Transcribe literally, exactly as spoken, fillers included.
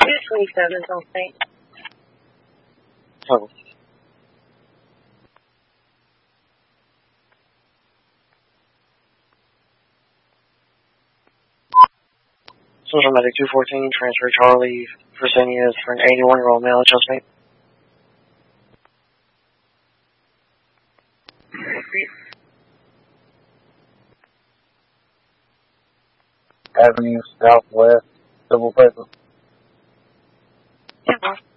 two twenty-seven, South Saint. Oh. Social Medic two fourteen, transfer Charlie Fresenius for an eighty-one-year-old male adjustment. Avenue Southwest, Civil Paper. Yeah, boss.